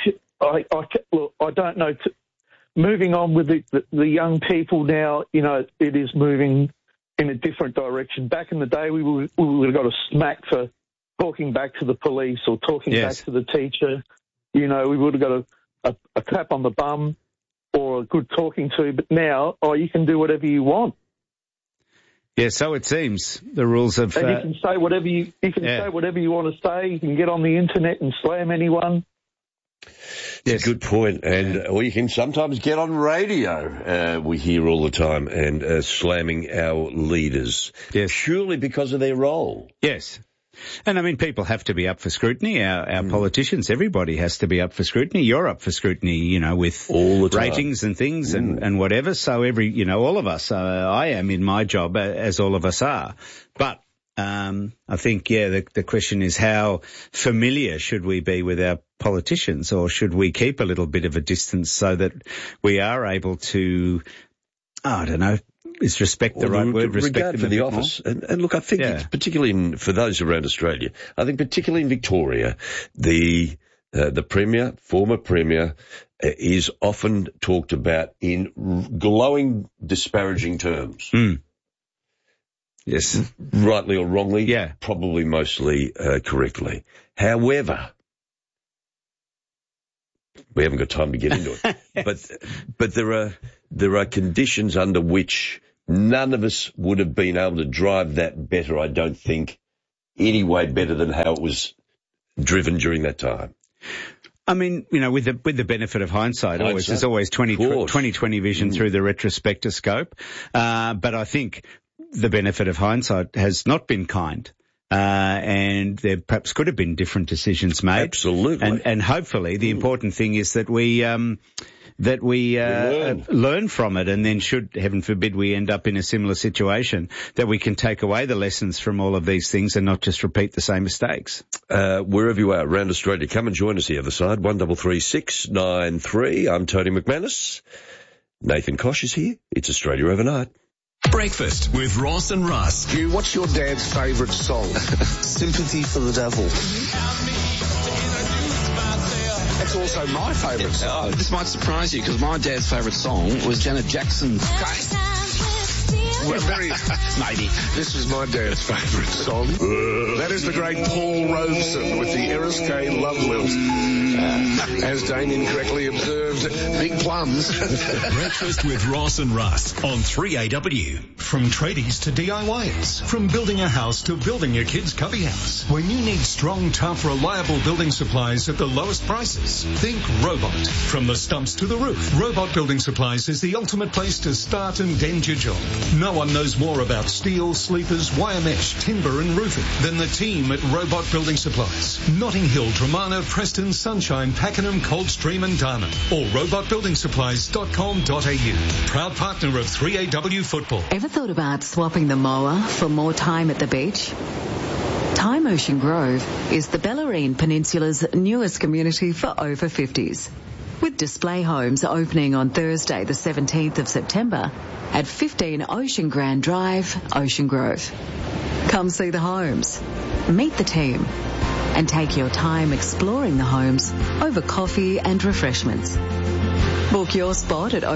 I don't know. Moving on with the young people now, you know, it is moving in a different direction. Back in the day, we would have got a smack for talking back to the police or talking back to the teacher. You know, we would have got a clap on the bum or a good talking to. But now, you can do whatever you want. Yeah, so it seems. The rules of... And you can say whatever you say whatever you want to say. You can get on the internet and slam anyone. It's a good point. Or you can sometimes get on radio, we hear all the time, and slamming our leaders. Yes. Surely because of their role. Yes. And I mean, people have to be up for scrutiny. Our politicians, everybody has to be up for scrutiny. You're up for scrutiny, you know, with all the ratings and things and whatever. So all of us, I am in my job as all of us are. But, I think, the question is how familiar should we be with our politicians, or should we keep a little bit of a distance so that we are able to, I don't know, is respect the right word? Regard for the office. And look, I think it's particularly for those around Australia, I think particularly in Victoria, the Premier, former Premier, is often talked about in glowing, disparaging terms. Yes. Rightly or wrongly. Yeah. Probably mostly correctly. However, we haven't got time to get into it. But there are conditions under which none of us would have been able to drive that better, I don't think, any way better than how it was driven during that time. I mean, you know, with the benefit of hindsight, there's always 20/20 vision through the retrospectoscope. But I think the benefit of hindsight has not been kind. And there perhaps could have been different decisions made. Absolutely. And hopefully the important thing is that we learn from it, and then should, heaven forbid, we end up in a similar situation, that we can take away the lessons from all of these things and not just repeat the same mistakes. Wherever you are around Australia, come and join us the other side, 133 693. I'm Tony McManus. Nathan Kosh is here. It's Australia Overnight. Breakfast with Ross and Russ. Hugh, what's your dad's favourite song? Sympathy for the Devil. That's also my favourite song. This might surprise you, because my dad's favourite song was Janet Jackson. Well, maybe. This is my dad's favourite song. That is the great Paul Robeson with the Eris K Love Lilt. As Damien correctly observed, big plums. Breakfast with Ross and Russ on 3AW. From tradies to DIYers. From building a house to building your kid's cubby house. When you need strong, tough, reliable building supplies at the lowest prices, think Robot. From the stumps to the roof, Robot Building Supplies is the ultimate place to start and end your job. No one knows more about steel, sleepers, wire mesh, timber and roofing than the team at Robot Building Supplies. Notting Hill, Dramana, Preston, Sunshine, Pakenham, Coldstream and Darman. Or robotbuildingsupplies.com.au. Proud partner of 3AW Football. Ever thought about swapping the mower for more time at the beach? Time Ocean Grove is the Bellarine Peninsula's newest community for over 50s. With display homes opening on Thursday the 17th of September at 15 Ocean Grand Drive, Ocean Grove. Come see the homes, meet the team and take your time exploring the homes over coffee and refreshments. Book your spot at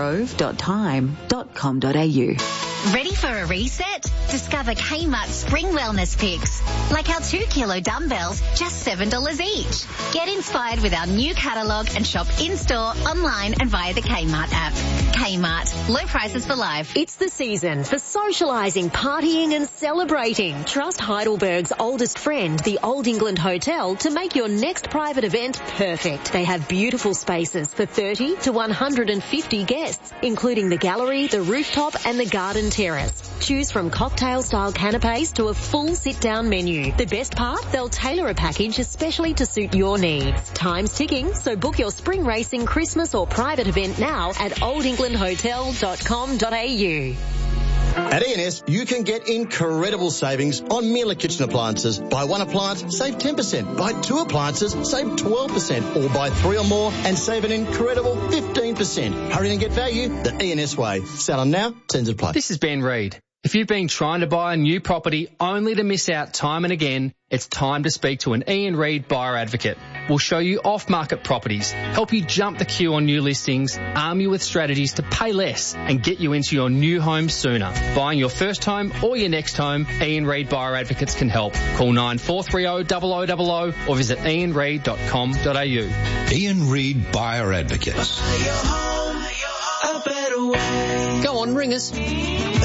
oceangrove.time.com.au. Ready for a reset? Discover Kmart Spring Wellness Picks. Like our 2 kilo dumbbells, just $7 each. Get inspired with our new catalogue and shop in-store, online and via the Kmart app. Kmart. Low prices for life. It's the season for socialising, partying and celebrating. Trust Heidelberg's oldest friend, the Old England Hotel, to make your next private event perfect. They have beautiful spaces for 30 to 150 guests, including the gallery, the rooftop and the garden terrace. Choose from cocktail-style canapes to a full sit-down menu. The best part? They'll tailor a package especially to suit your needs. Time's ticking, so book your spring racing, Christmas or private event now at oldenglandhotel.com.au. At E&S, you can get incredible savings on Miele kitchen appliances. Buy one appliance, save 10%. Buy two appliances, save 12%. Or buy three or more and save an incredible 15%. Hurry and get value the E&S way. Sell on now, terms apply. This is Ben Reid. If you've been trying to buy a new property only to miss out time and again, it's time to speak to an Ian Reid buyer advocate. We'll show you off-market properties, help you jump the queue on new listings, arm you with strategies to pay less and get you into your new home sooner. Buying your first home or your next home, Ian Reid Buyer Advocates can help. Call 9430 0000 or visit ianreid.com.au. Ian Reid Buyer Advocates. Go on, ring us.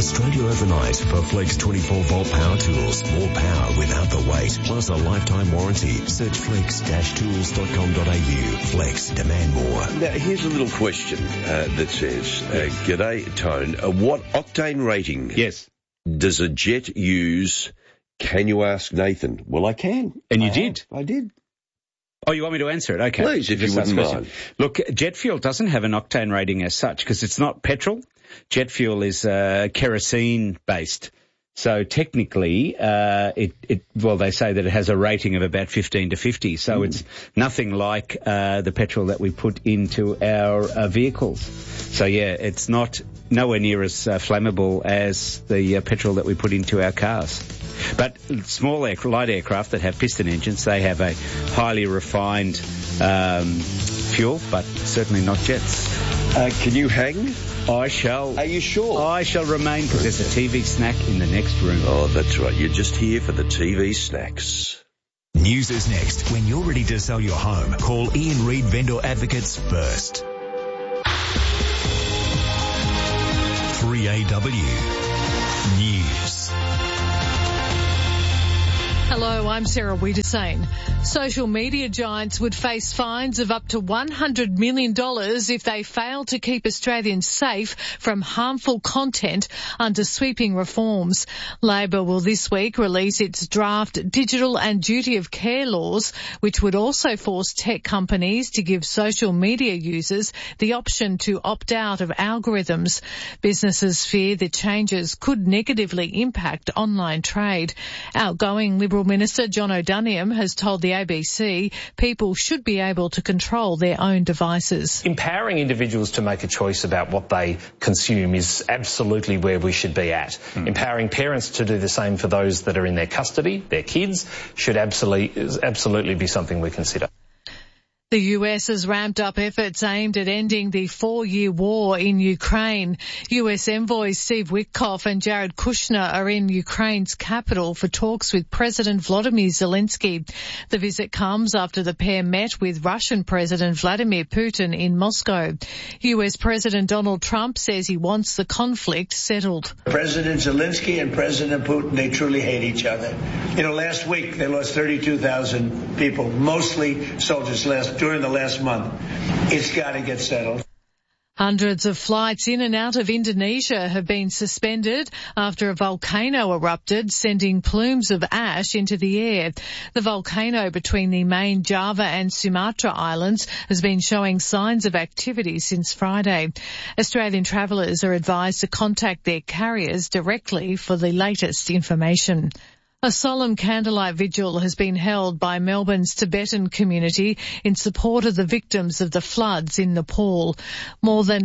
Australia overnight for Flex 24-volt power tools. More power without the weight, plus a lifetime warranty. Search flex-tools.com.au. Flex, demand more. Now, here's a little question that says, G'day, Tone. What octane rating does a jet use? Can you ask Nathan? Well, I can. And you did? I did. Oh, you want me to answer it? Okay. Please, if you wouldn't mind. Look, jet fuel doesn't have an octane rating as such because it's not petrol. Jet fuel is kerosene-based. So technically, they say that it has a rating of about 15 to 50. So it's nothing like the petrol that we put into our vehicles. So yeah, it's nowhere near as flammable as the petrol that we put into our cars. But small light aircraft that have piston engines, they have a highly refined fuel, but certainly not jets. Can you hang? I shall. Are you sure? I shall remain, because there's a TV snack in the next room. Oh, that's right. You're just here for the TV snacks. News is next. When you're ready to sell your home, call Ian Reid Vendor Advocates first. 3AW News. Hello, I'm Sarah Wiedersane. Social media giants would face fines of up to $100 million if they fail to keep Australians safe from harmful content under sweeping reforms. Labor will this week release its draft digital and duty of care laws, which would also force tech companies to give social media users the option to opt out of algorithms. Businesses fear the changes could negatively impact online trade. Outgoing Liberal Minister John O'Doniam has told the ABC people should be able to control their own devices. Empowering individuals to make a choice about what they consume is absolutely where we should be at. Empowering parents to do the same for those that are in their custody, their kids, should absolutely be something we consider. The US has ramped up efforts aimed at ending the 4-year war in Ukraine. US envoys Steve Witkoff and Jared Kushner are in Ukraine's capital for talks with President Volodymyr Zelensky. The visit comes after the pair met with Russian President Vladimir Putin in Moscow. US President Donald Trump says he wants the conflict settled. President Zelensky and President Putin, they truly hate each other. Last week they lost 32,000 people, mostly soldiers during the last month. It's got to get settled. Hundreds of flights in and out of Indonesia have been suspended after a volcano erupted, sending plumes of ash into the air. The volcano between the main Java and Sumatra islands has been showing signs of activity since Friday. Australian travellers are advised to contact their carriers directly for the latest information. A solemn candlelight vigil has been held by Melbourne's Tibetan community in support of the victims of the floods in Nepal. More than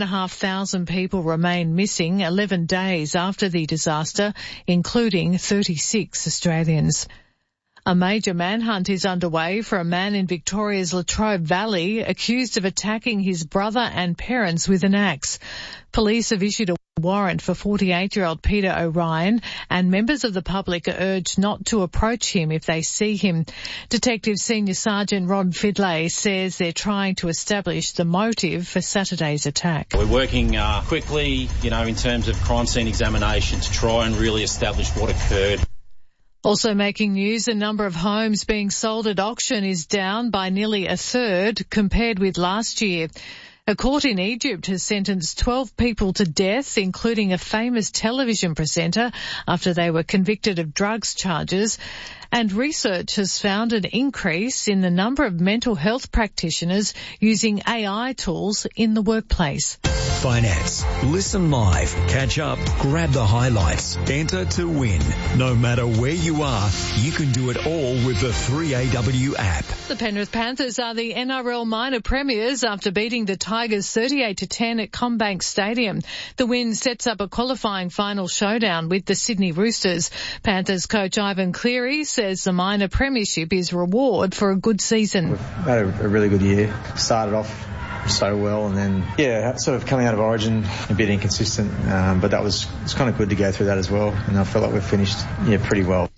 5,500 people remain missing 11 days after the disaster, including 36 Australians. A major manhunt is underway for a man in Victoria's Latrobe Valley accused of attacking his brother and parents with an axe. Police have issued a warrant for 48-year-old Peter O'Ryan, and members of the public are urged not to approach him if they see him. Detective Senior Sergeant Ron Fidlay says they're trying to establish the motive for Saturday's attack. We're working quickly, in terms of crime scene examination to try and really establish what occurred. Also making news, the number of homes being sold at auction is down by nearly a third compared with last year. A court in Egypt has sentenced 12 people to death, including a famous television presenter, after they were convicted of drugs charges. And research has found an increase in the number of mental health practitioners using AI tools in the workplace. Finance. Listen live, catch up, grab the highlights, enter to win. No matter where you are, you can do it all with the 3AW app. The Penrith Panthers are the NRL minor premiers after beating the Tigers 38-10 at CommBank Stadium. The win sets up a qualifying final showdown with the Sydney Roosters. Panthers coach Ivan Cleary says the minor premiership is reward for a good season. We've had a really good year. Started off so well, and then sort of coming out of Origin a bit inconsistent, but it's kind of good to go through that as well, and I feel like we've finished pretty well.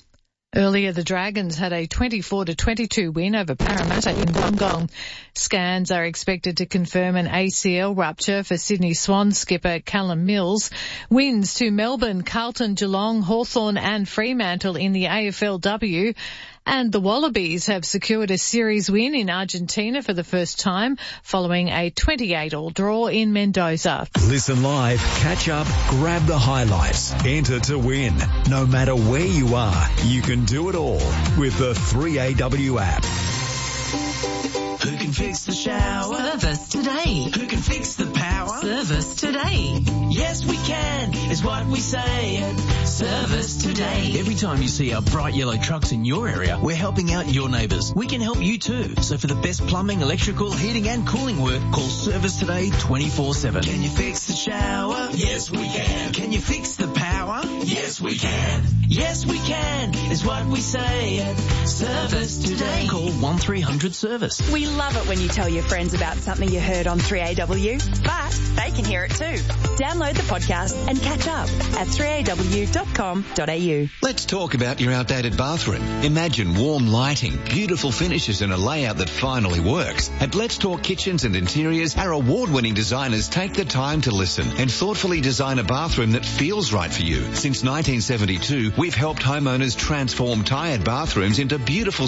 Earlier, the Dragons had a 24-22 win over Parramatta in Wollongong. Scans are expected to confirm an ACL rupture for Sydney Swans skipper Callum Mills. Wins to Melbourne, Carlton, Geelong, Hawthorn and Fremantle in the AFLW. And the Wallabies have secured a series win in Argentina for the first time following a 28-all draw in Mendoza. Listen live, catch up, grab the highlights, enter to win. No matter where you are, you can do it all with the 3AW app. Who can fix the shower? Service today. Who can fix the power? Service today. Yes, we can, is what we say at Service Today. Every time you see our bright yellow trucks in your area, we're helping out your neighbours. We can help you too. So for the best plumbing, electrical, heating and cooling work, call Service Today 24/7. Can you fix the shower? Yes, we can. Can you fix the power? Yes, we can. Yes, we can, is what we say at Service Today. Call 1300 Service. We love it when you tell your friends about something you heard on 3AW, but they can hear it too. Download the podcast and catch up at 3aw.com.au. Let's talk about your outdated bathroom. Imagine warm lighting, beautiful finishes and a layout that finally works. At Let's Talk Kitchens and Interiors, our award-winning designers take the time to listen and thoughtfully design a bathroom that feels right for you. Since 1972, we've helped homeowners transform tired bathrooms into beautiful